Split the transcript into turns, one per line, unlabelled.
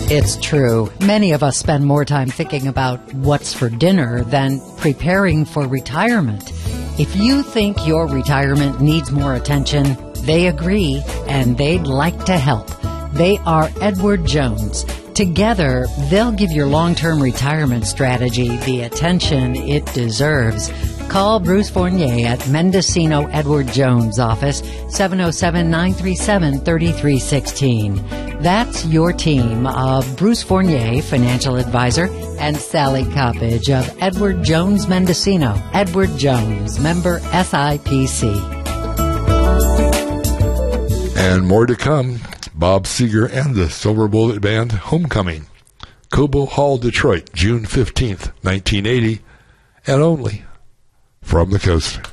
It's true. Many of us spend more time thinking about what's for dinner than preparing for retirement. If you think your retirement needs more attention, they agree, and they'd like to help. They are Edward Jones. Together, they'll give your long-term retirement strategy the attention it deserves. Call Bruce Fournier at Mendocino Edward Jones office, 707-937-3316. That's your team of Bruce Fournier, financial advisor, and Sally Coppage of Edward Jones Mendocino. Edward Jones, member SIPC.
And more to come. Bob Seger and the Silver Bullet Band, Homecoming. Cobo Hall, Detroit, June 15th, 1980, and only from the coast.